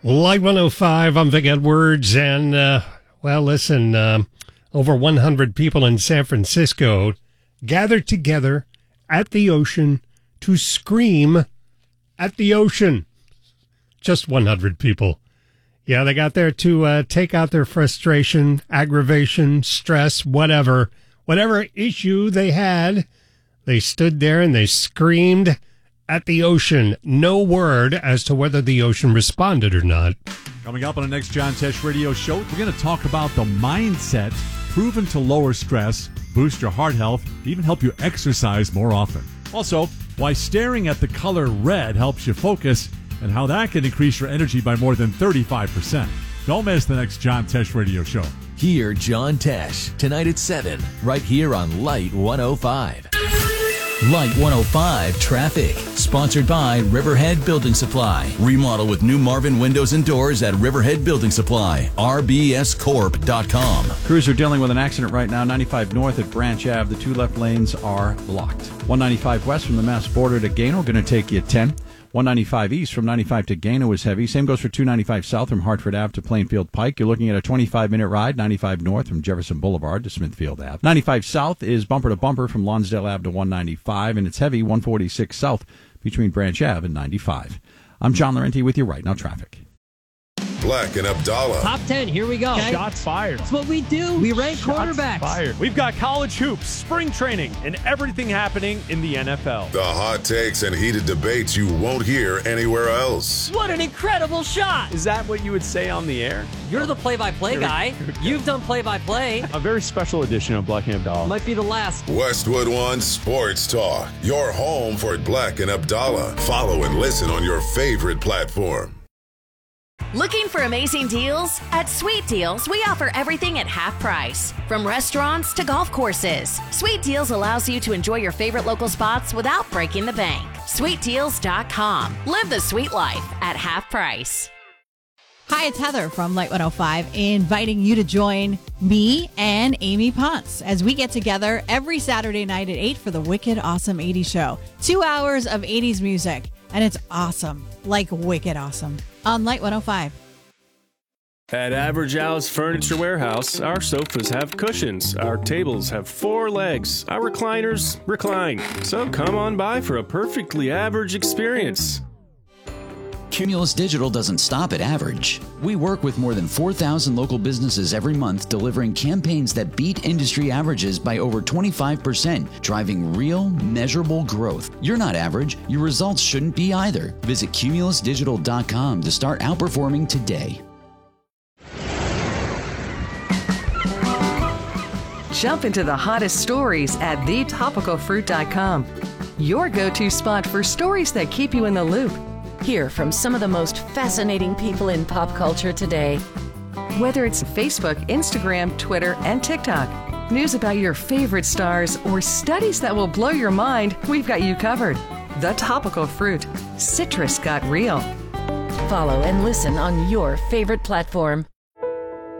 Light 105, I'm Vic Edwards, and, listen, over 100 people in San Francisco gathered together at the ocean to scream at the ocean. Just 100 people. Yeah, they got there to take out their frustration, aggravation, stress, whatever issue they had. They stood there and they screamed at the ocean. No word as to whether the ocean responded or not. Coming up on the next John Tesh Radio Show, we're going to talk about the mindset proven to lower stress, boost your heart health, even help you exercise more often. Also, why staring at the color red helps you focus and how that can increase your energy by more than 35%. Don't miss the next John Tesh Radio Show. Hear John Tesh tonight at 7, right here on Light 105. Light 105 Traffic, sponsored by Riverhead Building Supply. Remodel with new Marvin windows and doors at Riverhead Building Supply. RBScorp.com. Crews are dealing with an accident right now. 95 north at Branch Ave. The two left lanes are blocked. 195 west from the Mass border to Gano, going to take you 10. 195 east from 95 to Gano is heavy. Same goes for 295 south from Hartford Ave to Plainfield Pike. You're looking at a 25-minute ride. 95 north from Jefferson Boulevard to Smithfield Ave. 95 south is bumper to bumper from Lonsdale Ave to 195, and it's heavy 146 south between Branch Ave and 95. I'm John Laurenti with you right now. Traffic. Black and Abdallah. Top 10, here we go. Okay. Shots fired. That's what we do. We rank quarterbacks. Fired. We've got college hoops, spring training, and everything happening in the NFL. The hot takes and heated debates you won't hear anywhere else. What an incredible shot. Is that what you would say on the air? You're the play-by-play guy. You've done play-by-play. A very special edition of Black and Abdallah. Might be the last. Westwood One Sports Talk. Your home for Black and Abdallah. Follow and listen on your favorite platform. Looking for amazing deals? At Sweet Deals, we offer everything at half price. From restaurants to golf courses, Sweet Deals allows you to enjoy your favorite local spots without breaking the bank. SweetDeals.com. Live the sweet life at half price. Hi, it's Heather from Light 105, inviting you to join me and Amy Ponce as we get together every Saturday night at 8 for the Wicked Awesome 80s show. 2 hours of 80s music, and it's awesome, like wicked awesome, on Light 105. At Average Al's Furniture Warehouse, our sofas have cushions, our tables have 4 legs, our recliners recline. So come on by for a perfectly average experience. Cumulus Digital doesn't stop at average. We work with more than 4,000 local businesses every month, delivering campaigns that beat industry averages by over 25%, driving real, measurable growth. You're not average. Your results shouldn't be either. Visit cumulusdigital.com to start outperforming today. Jump into the hottest stories at thetopicalfruit.com. Your go-to spot for stories that keep you in the loop. Hear from some of the most fascinating people in pop culture today. Whether it's Facebook, Instagram, Twitter, and TikTok, news about your favorite stars, or studies that will blow your mind, we've got you covered. The Topical Fruit. Citrus got real. Follow and listen on your favorite platform.